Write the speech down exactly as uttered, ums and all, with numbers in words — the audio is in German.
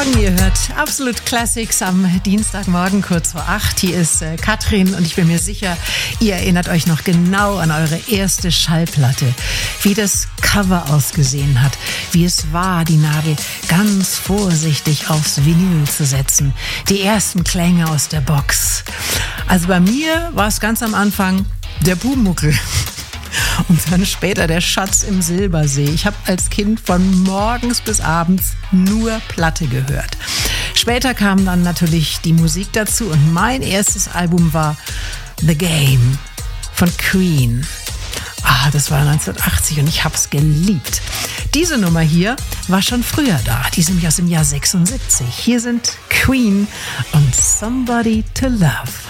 Morgen, ihr hört Absolut Classics am Dienstagmorgen kurz vor acht. Hier ist äh, Katrin und ich bin mir sicher, ihr erinnert euch noch genau an eure erste Schallplatte. Wie das Cover ausgesehen hat, wie es war, die Nadel ganz vorsichtig aufs Vinyl zu setzen. Die ersten Klänge aus der Box. Also bei mir war es ganz am Anfang der Pumuckl. Und dann später der Schatz im Silbersee. Ich habe als Kind von morgens bis abends nur Platte gehört. Später kam dann natürlich die Musik dazu und mein erstes Album war The Game von Queen. Ah, das war neunzehnhundertachtzig und ich habe es geliebt. Diese Nummer hier war schon früher da. Die ist nämlich aus dem Jahr sechsundsiebzig. Hier sind Queen und Somebody to Love.